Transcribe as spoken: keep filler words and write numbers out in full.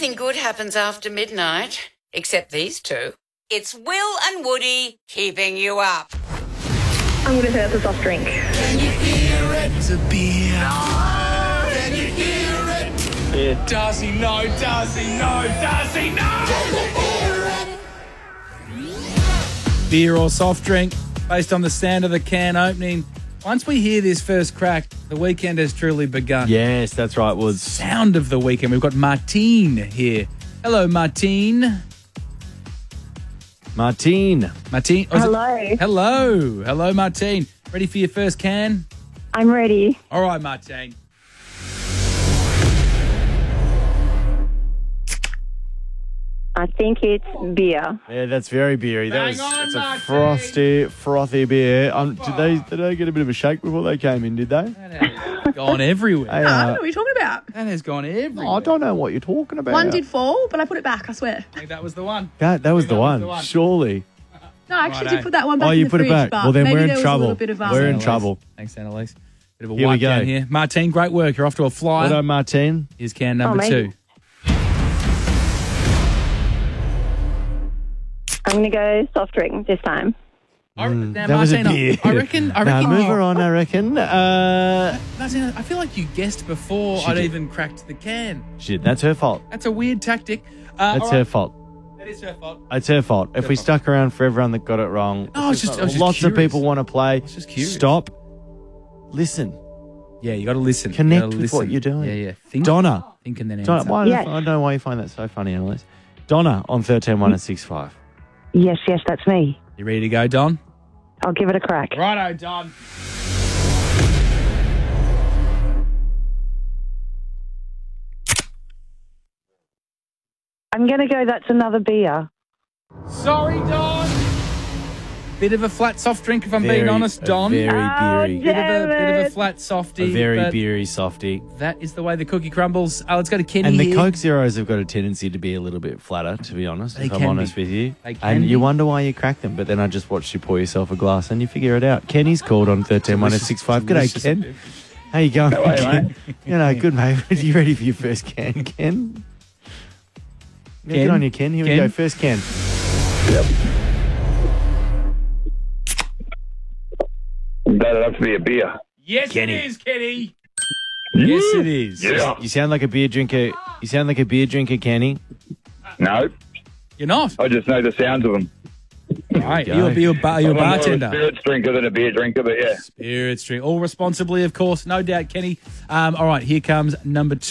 Nothing good happens after midnight, except these two. It's Will and Woody keeping you up. I'm going to say it's a soft drink. Can you hear it? It's a beer. No! Can you hear it? Beer. Does he know? Does he know? Does he know? Can you hear it? Beer or soft drink, based on the sound of the can opening. Once we hear this first crack, the weekend has truly begun. Yes, that's right, Woods. Sound of the weekend. We've got Martine here. Hello, Martine. Martine. Martine. oh, is it- Hello. Hello. Hello, Martine. Ready for your first can? I'm ready. All right, Martine. I think it's beer. Yeah, that's very beery. That Bang was on, it's a Martine. frosty, frothy beer. Um, did they did they get a bit of a shake before they came in? Did they? That has gone everywhere. Hey, What uh, are we talking about? That has gone everywhere. I don't know what you're talking about. One did fall, but I put it back, I swear. I think that was the one. That that was the That was one. the one. Surely. No, I actually Righto. did put that one back Oh, in you the put fridge, it back. but Well, then maybe we're in there was trouble. a little bit of um, We're in Annalise. trouble. Thanks, Annalise. Bit of a Here we wipe down go. here. Martine, great work. You're off to a flyer. Well done, Martine. Here's can number Oh, two. mate. I'm going to go soft drink this time. I, now, That was a Martine, beer. I reckon. I Now reckon. move her on. I reckon. Uh, Martine, I feel like you guessed before She I'd did. even cracked the can. shit, that's her fault. That's a weird tactic. Uh, That's all her right. fault. That is her fault. It's her fault. If we fault. stuck around for everyone that got it wrong, No, I was just- I was just lots of curious. people want to play. was just curious. Stop. Listen. Yeah, you got to listen. You Connect gotta with listen. what you're doing. Yeah, yeah. Think, Donna. think and then Donna, answer. why, Yes. I don't know why you find that so funny, Annalise. Donna on thirteen one and six five. Yes, yes, that's me. You ready to go, Don? I'll give it a crack. Righto, Don. I'm going to go that's another beer. Sorry, Don. Bit of a flat soft drink, if I'm being honest, Don. Very Oh, beery. Bit of a Damn bit of a it. flat softy. A very but beery softy. That is the way the cookie crumbles. Uh, let's go to Kenny And the here. Coke Zeros have got a tendency to be a little bit flatter, to be honest, They if I'm can honest be. with you. They can And be. you wonder why you crack them, but then I just watched you pour yourself a glass and you figure it out. Kenny's called on thirteen one and six five. G'day, Delicious. Ken. How you going, Ken? You know, good, mate. Are you ready for your first can, Ken? Yeah, Ken? good on you, Ken. Here Ken? we go. First can. That'd have to be a beer. Yes, Kenny. it is, Kenny. Yes, it is. Yeah. You sound like a beer drinker. You sound like a beer drinker, Kenny. No, You're not. I just know the sounds of them. Right. go. You're, a- you're, a bar, you're a I'm more of a bartender. spirits drinker than a beer drinker, but yeah. Spirits drink. All responsibly, of course. No doubt, Kenny. Um, all right, here comes number two.